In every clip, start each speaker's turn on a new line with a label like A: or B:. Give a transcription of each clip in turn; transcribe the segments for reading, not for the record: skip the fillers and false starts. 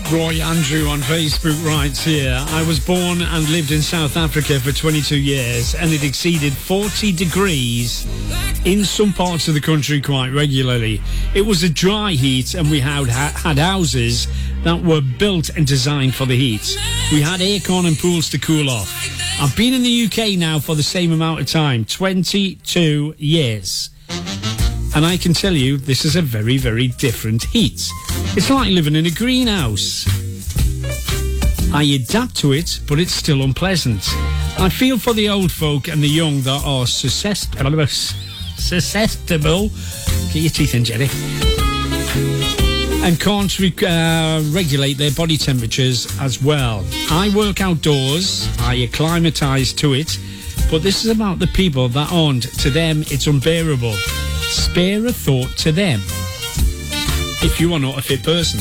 A: Roy Andrew on Facebook writes here, I was born and lived in South Africa for 22 years and it exceeded 40 degrees in some parts of the country quite regularly. It was a dry heat and we had houses that were built and designed for the heat. We had aircon and pools to cool off. I've been in the UK now for the same amount of time, 22 years. And I can tell you, this is a very, very different heat. It's like living in a greenhouse. I adapt to it, but it's still unpleasant. I feel for the old folk and the young that are susceptible. Get your teeth in, Jerry. And can't regulate their body temperatures as well. I work outdoors. I acclimatise to it. But this is about the people that aren't. To them, it's unbearable. Spare a thought to them if you are not a fit person.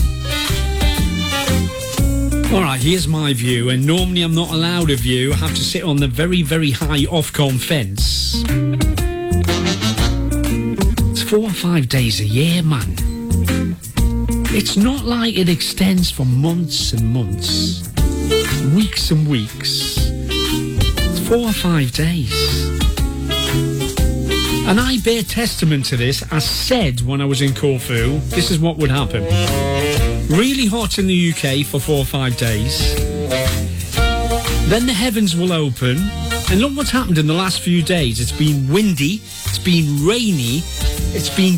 A: Alright, here's my view, and normally I'm not allowed a view. I have to sit on the very, very high Ofcom fence. It's 4 or 5 days a year, man. It's not like it extends for months and months, weeks and weeks. It's 4 or 5 days. And I bear testament to this. I said when I was in Corfu, this is what would happen. Really hot in the UK for 4 or 5 days. Then the heavens will open. And look what's happened in the last few days. It's been windy. It's been rainy. It's been